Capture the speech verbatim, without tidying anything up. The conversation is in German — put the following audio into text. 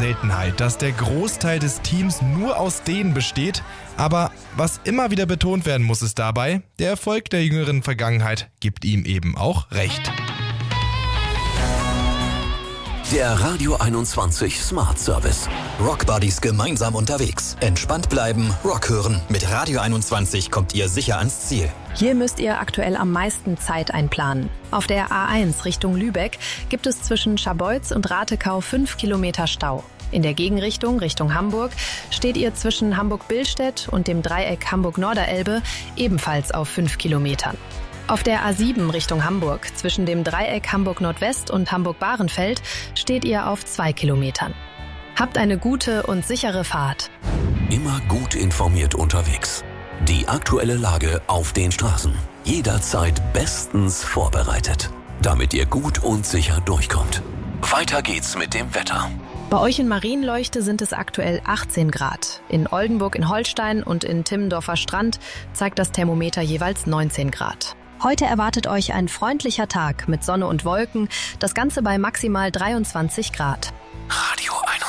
Seltenheit, dass der Großteil des Teams nur aus denen besteht. Aber was immer wieder betont werden muss, ist dabei, der Erfolg der jüngeren Vergangenheit gibt ihm eben auch recht. Der Radio einundzwanzig Smart Service. Rockbuddies gemeinsam unterwegs. Entspannt bleiben, Rock hören. Mit Radio einundzwanzig kommt ihr sicher ans Ziel. Hier müsst ihr aktuell am meisten Zeit einplanen. Auf der A eins Richtung Lübeck gibt es zwischen Scharbeutz und Ratekau fünf Kilometer Stau. In der Gegenrichtung, Richtung Hamburg, steht ihr zwischen Hamburg-Billstedt und dem Dreieck Hamburg-Norderelbe ebenfalls auf fünf Kilometern. Auf der A sieben Richtung Hamburg, zwischen dem Dreieck Hamburg-Nordwest und Hamburg-Bahrenfeld, steht ihr auf zwei Kilometern. Habt eine gute und sichere Fahrt. Immer gut informiert unterwegs. Die aktuelle Lage auf den Straßen. Jederzeit bestens vorbereitet, damit ihr gut und sicher durchkommt. Weiter geht's mit dem Wetter. Bei euch in Marienleuchte sind es aktuell achtzehn Grad. In Oldenburg in Holstein und in Timmendorfer Strand zeigt das Thermometer jeweils neunzehn Grad. Heute erwartet euch ein freundlicher Tag mit Sonne und Wolken, das Ganze bei maximal dreiundzwanzig Grad.